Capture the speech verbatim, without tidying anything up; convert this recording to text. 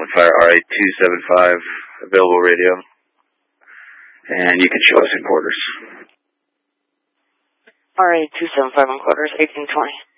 Fire R A two seven five, available radio. And you can show us in quarters. R A two seven five on quarters, eighteen twenty.